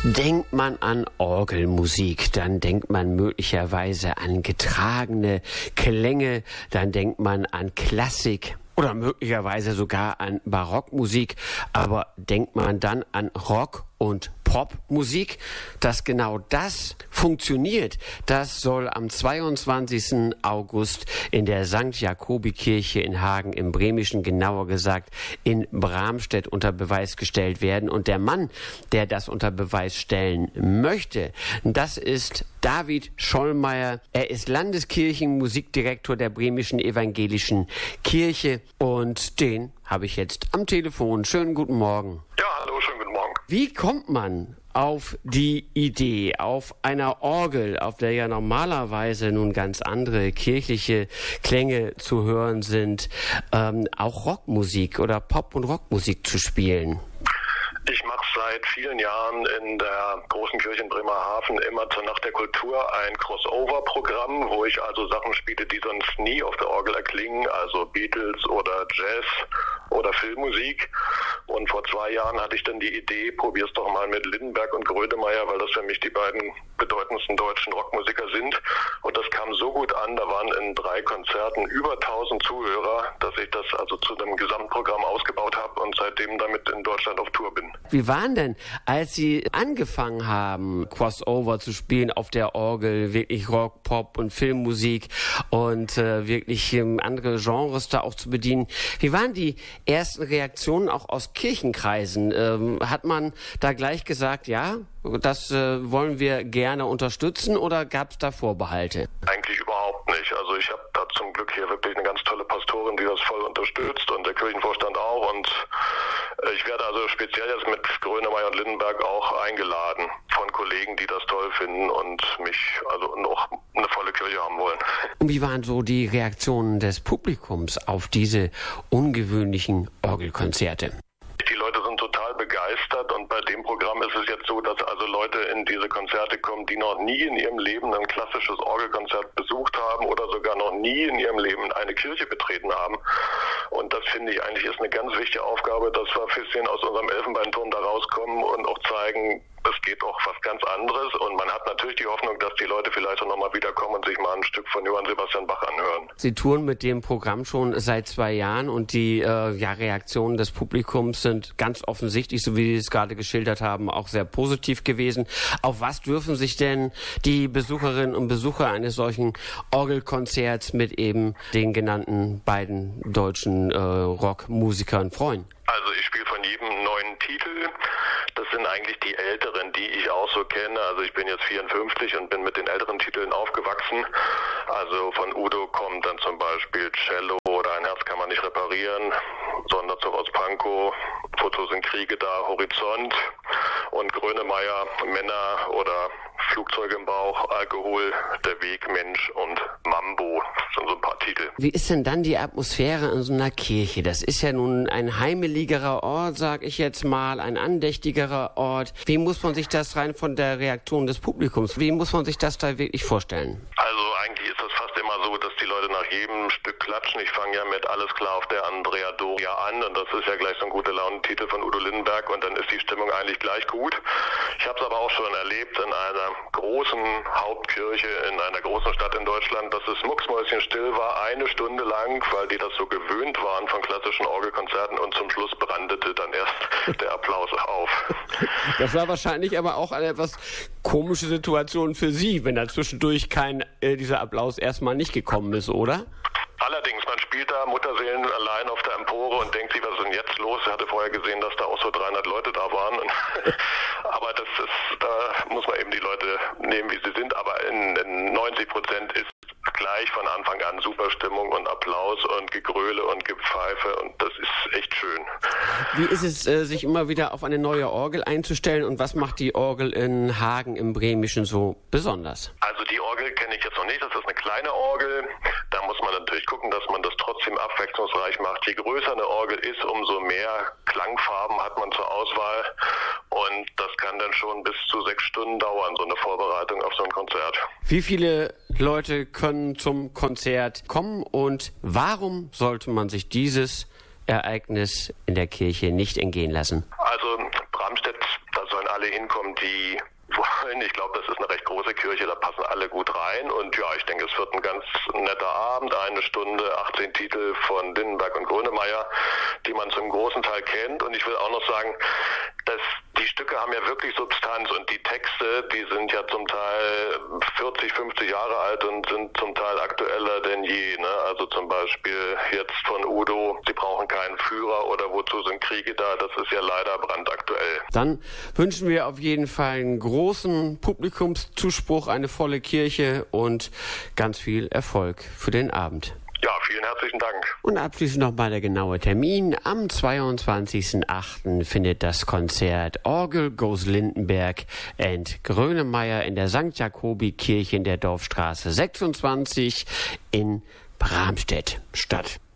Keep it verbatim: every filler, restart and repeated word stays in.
Denkt man an Orgelmusik, dann denkt man möglicherweise an getragene Klänge, dann denkt man an Klassik oder möglicherweise sogar an Barockmusik. Aber denkt man dann an Rock und Popmusik, dass genau das funktioniert, das soll am zweiundzwanzigsten August in der Sankt Jakobi-Kirche in Hagen im Bremischen, genauer gesagt in Bramstedt, unter Beweis gestellt werden. Und der Mann, der das unter Beweis stellen möchte, das ist David Schollmeier. Er ist Landeskirchenmusikdirektor der Bremischen Evangelischen Kirche und den habe ich jetzt am Telefon. Schönen guten Morgen. Ja, hallo, schönen guten Morgen. Wie kommt man auf die Idee, auf einer Orgel, auf der ja normalerweise nun ganz andere kirchliche Klänge zu hören sind, ähm, auch Rockmusik oder Pop- und Rockmusik zu spielen? Ich mache seit vielen Jahren in der großen Kirche in Bremerhaven immer zur Nacht der Kultur ein Crossover-Programm, wo ich also Sachen spiele, die sonst nie auf der Orgel erklingen, also Beatles oder Jazz oder Filmmusik. Und vor zwei Jahren hatte ich dann die Idee, probier's doch mal mit Lindenberg und Grönemeyer, weil das für mich die beiden bedeutendsten deutschen Rockmusiker sind. Und das kam so gut an, da waren in drei Konzerten über tausend Zuhörer, dass ich das also zu einem Gesamtprogramm ausgebaut habe und seitdem damit in Deutschland auf Tour bin. Wie waren denn, als Sie angefangen haben, Crossover zu spielen auf der Orgel, wirklich Rock, Pop und Filmmusik und äh, wirklich ähm, andere Genres da auch zu bedienen, wie waren die ersten Reaktionen auch aus Kirchenkreisen? Ähm, hat man da gleich gesagt, ja, das äh, wollen wir gerne unterstützen, oder gab es da Vorbehalte? Eigentlich überhaupt nicht. Also ich habe da zum Glück hier wirklich eine ganz tolle Pastorin, die das voll unterstützt, und der Kirchenvorstand auch, und äh, ich werde also speziell jetzt mit Grönemeyer und Lindenberg auch eingeladen von Kollegen, die das toll finden und mich also noch eine volle Kirche haben wollen. Und wie waren so die Reaktionen des Publikums auf diese ungewöhnlichen Orgelkonzerte? Die Leute sind total begeistert, und bei dem Programm ist es jetzt so, dass also Leute in diese Konzerte kommen, die noch nie in ihrem Leben ein klassisches Orgelkonzert besucht haben oder sogar noch nie in ihrem Leben eine Kirche betreten haben. Und das finde ich eigentlich ist eine ganz wichtige Aufgabe, dass wir ein bisschen aus unserem Elfenbeinturm da rauskommen und auch zeigen, es geht auch was ganz anderes, und man hat natürlich die Hoffnung, dass die Leute vielleicht auch nochmal wiederkommen und sich mal ein Stück von Johann Sebastian Bach anhören. Sie touren mit dem Programm schon seit zwei Jahren und die äh, ja, Reaktionen des Publikums sind ganz offensichtlich, so wie Sie es gerade geschildert haben, auch sehr positiv gewesen. Auf was dürfen sich denn die Besucherinnen und Besucher eines solchen Orgelkonzerts mit eben den genannten beiden deutschen äh, Rockmusikern freuen? Also ich spiele von jedem neuen Titel. Das sind eigentlich die älteren, die ich auch so kenne. Also ich bin jetzt vierundfünfzig und bin mit den älteren Titeln aufgewachsen. Also von Udo kommt dann zum Beispiel Cello oder Ein Herz kann man nicht reparieren, Sonderzug aus Pankow, Fotos sind Kriege da, Horizont, und Grönemeyer Männer oder Flugzeug im Bauch, Alkohol, Der Weg, Mensch und Mambo. Das sind so ein paar Titel. Wie ist denn dann die Atmosphäre in so einer Kirche? Das ist ja nun ein heimeligerer Ort, sag ich jetzt mal, ein andächtigerer Ort. Wie muss man sich das rein von der Reaktion des Publikums, wie muss man sich das da wirklich vorstellen? Also eigentlich ist das fast immer so, dass die Leute nach jedem Stück klatschen. Ich fange ja mit Alles klar auf der Andrea Doria an, und das ist ja gleich so ein gute Laune-Titel von Udo Lindenberg, und dann ist die Stimmung eigentlich gleich gut. Ich habe es aber auch schon erlebt in einer großen Hauptkirche in einer großen Stadt in Deutschland, dass es mucksmäuschenstill war, eine Stunde lang, weil die das so gewöhnt waren von klassischen Orgelkonzerten, und zum Schluss brandete dann erst der Applaus auf. Das war wahrscheinlich aber auch eine etwas komische Situation für Sie, wenn da zwischendurch kein äh, dieser Applaus erstmal nicht gekommen ist, oder? Allerdings, man spielt da Mutterseelen allein auf der Empore und denkt sich, was ist denn jetzt los? Ich hatte vorher gesehen, dass da auch so dreihundert Leute da waren. Aber das ist, da muss man eben die Leute nehmen, wie sie sind. Aber in, in neunzig Prozent ist gleich von Anfang an super Stimmung und Applaus und Gegröle und Gepfeife, und das ist echt schön. Wie ist es, äh, sich immer wieder auf eine neue Orgel einzustellen, und was macht die Orgel in Hagen im Bremischen so besonders? Also die Orgel kenne ich jetzt noch nicht, das ist eine kleine Orgel. Da muss man natürlich gucken, dass man das trotzdem abwechslungsreich macht. Je größer eine Orgel ist, umso mehr Klangfarben hat man zur Auswahl, und das kann dann schon bis zu sechs Stunden dauern, so eine Vorbereitung auf so ein Konzert. Wie viele Leute können zum Konzert kommen, und warum sollte man sich dieses Ereignis in der Kirche nicht entgehen lassen? Also Bramstedt, da sollen alle hinkommen, die wollen. Ich glaube, das ist eine recht große Kirche, da passen alle gut rein. Und ja, ich denke, es wird ein ganz netter Abend. Eine Stunde, achtzehn Titel von Lindenberg und Grönemeyer, die man zum großen Teil kennt. Und ich will auch noch sagen, dass die Stücke haben ja wirklich Substanz und die Texte, die sind ja zum Teil vierzig, fünfzig Jahre alt und sind zum Teil aktueller denn je. Ne? Also zum Beispiel jetzt von Udo, Sie brauchen keinen Führer oder wozu sind Kriege da, das ist ja leider brandaktuell. Dann wünschen wir auf jeden Fall einen großen Publikumszuspruch, eine volle Kirche und ganz viel Erfolg für den Abend. Ja, vielen herzlichen Dank. Und abschließend nochmal der genaue Termin. Am zweiundzwanzigsten achten findet das Konzert Orgel Goes Lindenberg and Grönemeyer in der Sankt Jakobi Kirche in der Dorfstraße sechsundzwanzig in Bramstedt statt.